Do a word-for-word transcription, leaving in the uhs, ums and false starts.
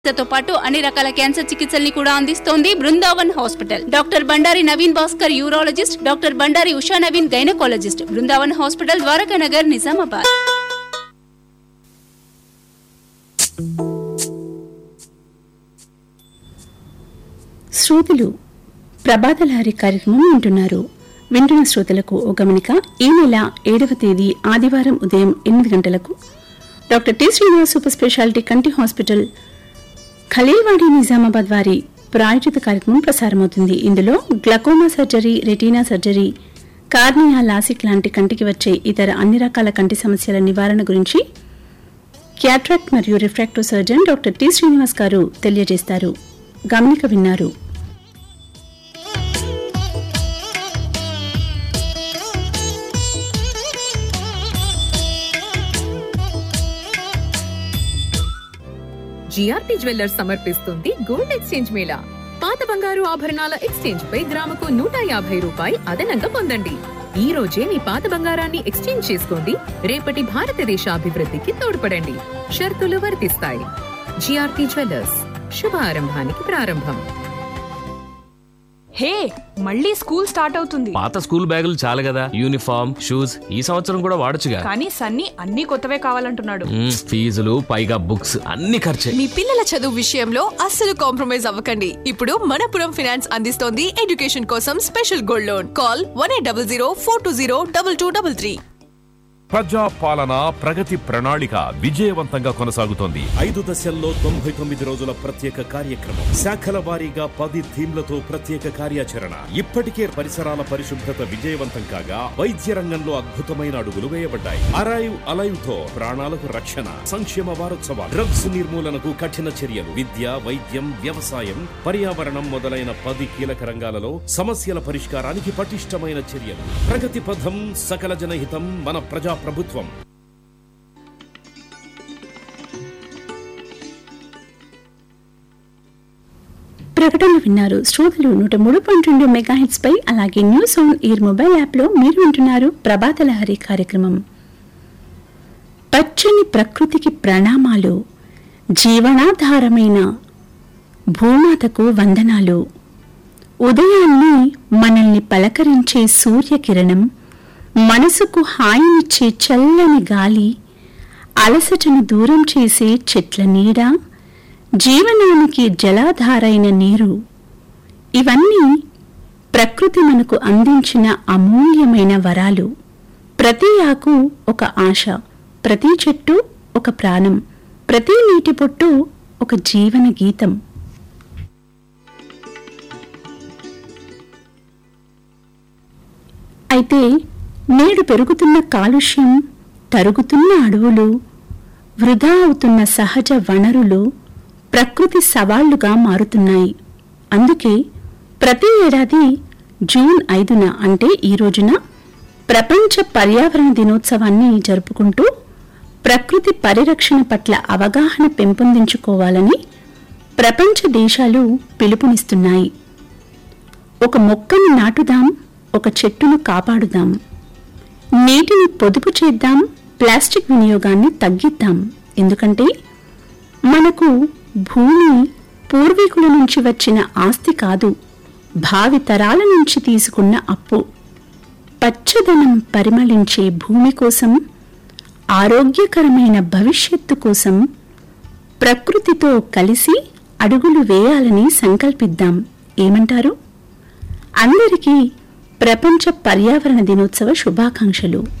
తో పాటు అన్ని రకాల క్యాన్సర్ చికిత్సల్ని కూడా అందిస్తోంది Brindavan hospital. Doctor Bandari Naveen Bhaskar urologist, doctor Bandari Usha Naveen gynaecologist. Brindavan hospital, Dwaraka Nagar, Nizamabad. శ్రోతలు ప్రభాతలహరి కార్యక్రమం వింటున్నారు. వింటున్న శ్రోతలకు ఓ గమనిక. ఈ నెల ఏడవ తేదీ ఆదివారం ఉదయం ఎనిమిది గంటలకు doctor T Srinivas super speciality కంటి హాస్పిటల్ ఖలీల్వాడి నిజామాబాద్ వారి ప్రాయోజిత కార్యక్రమం ప్రసారమవుతుంది. ఇందులో glaucoma surgery, retina surgery, cornea, LASIK లాంటి కంటికి వచ్చే ఇతర అన్ని రకాల కంటి సమస్యల నివారణ గురించి క్యాట్రాక్ట్ మరియు refractive surgeon doctor T Srinivas గారు తెలియజేస్తారు. గమనిక విన్నారు. జిఆర్టీ జ్యువెల్లర్స్ సమర్పిస్తుంది గోల్డ్ ఎక్స్చేంజ్ మేళా. పాత బంగారు ఆభరణాల ఎక్స్చేంజ్ పై గ్రాముకు నూట యాభై రూపాయి అదనంగా పొందండి. ఈ రోజే మీ పాత బంగారాన్ని ఎక్స్చేంజ్ చేసుకోండి. రేపటి భారతదేశ అభివృద్ధికి తోడ్పడండి. షరతులు వర్తిస్తాయి. జిఆర్టీ జ్యువెల్లర్స్, శుభారంభానికి ప్రారంభం. హే, మళ్ళీ స్కూల్ స్టార్ట్ అవుతుంది. పాత స్కూల్ బ్యాగులు చాలు కదా, యూనిఫామ్, షూస్ ఈ సంవత్సరం కూడా వాడొచ్చుగా. కానీ సన్నీ అన్ని కొత్తవే కావాలంటున్నాడు. ఫీజులు పైగా బుక్స్ అన్ని ఖర్చే. మీ పిల్లల చదువు విషయంలో అస్సలు కాంప్రమైజ్ అవ్వకండి. ఇప్పుడు మనపురం ఫైనాన్స్ అందిస్తోంది ఎడ్యుకేషన్ కోసం special gold loan. Call one eight double zero four two zero double two double three. ప్రజా పాలన ప్రగతి ప్రణాళిక విజయవంతంగా కొనసాగుతోంది. ఐదు దశల్లో తొంభై తొమ్మిది రోజుల ప్రత్యేక కార్యక్రమం, శాఖల వారీగా పది థీమ్లతో ప్రత్యేక కార్యాచరణ. ఇప్పటికే పరిసరాల పరిశుభ్రత విజయవంతం కాగా వైద్య రంగంలో అద్భుతమైన అడుగులు వేయబడ్డాయి. అరైవ్ అలైవ్ తో ప్రాణాలకు రక్షణ. సంక్షేమ వారోత్సవాలు, డ్రగ్స్ నిర్మూలనకు కఠిన చర్యలు, విద్య, వైద్యం, వ్యవసాయం, పర్యావరణం మొదలైన పది కీలక రంగాలలో సమస్యల పరిష్కారానికి పటిష్టమైన చర్యలు. ప్రగతి పథం, సకల జనహితం, మన ప్రజా ప్రభుత్వం. ప్రకటనలు విన్నారు. శ్రోతలు నూట మూడు పాయింట్ రెండు మెగా హిట్స్ పై, అలాగే news on air mobile app లో మీరు వింటున్నారు ప్రభాతలహరి కార్యక్రమం. పచ్చని ప్రకృతికి ప్రణామాలు, జీవనాధారమైన భూమాతకు వందనాలు. ఉదయాన్నే మనల్ని పలకరించే సూర్యకిరణం, మనసుకు హాయినిచ్చే చల్లని గాలి, అలసటను దూరం చేసే చెట్ల నీడ, జీవనానికి జలాధారైన నీరు, ఇవన్నీ ప్రకృతి మనకు అందించిన అమూల్యమైన వరాలు. ప్రతి ఆకు ఒక ఆశ, ప్రతి చెట్టు ఒక ప్రాణం, ప్రతి నీటి పొట్టు ఒక జీవన గీతం. అయితే నేడు పెరుగుతున్న కాలుష్యం, తరుగుతున్న అడవులు, వృధా అవుతున్న సహజ వనరులు ప్రకృతి సవాళ్లుగా మారుతున్నాయి. అందుకే ప్రతి ఏడాది జూన్ ఐదున అంటే ఈ రోజున ప్రపంచ పర్యావరణ దినోత్సవాన్ని జరుపుకుంటూ ప్రకృతి పరిరక్షణ పట్ల అవగాహన పెంపొందించుకోవాలని ప్రపంచ దేశాలు పిలుపునిస్తున్నాయి. ఒక మొక్కను నాటుదాం, ఒక చెట్టును కాపాడుదాం, నీటిని పొదుపు చేద్దాం, ప్లాస్టిక్ వినియోగాన్ని తగ్గిద్దాం. ఎందుకంటే మనకు భూమి పూర్వీకుల నుంచి వచ్చిన ఆస్తి కాదు, భావి తరాల నుంచి తీసుకున్న అప్పు. పచ్చదనం పరిమళించే భూమి కోసం, ఆరోగ్యకరమైన భవిష్యత్తు కోసం ప్రకృతితో కలిసి అడుగులు వేయాలని సంకల్పిద్దాం. ఏమంటారు? అందరికీ ప్రపంచ పర్యావరణ దినోత్సవ శుభాకాంక్షలు.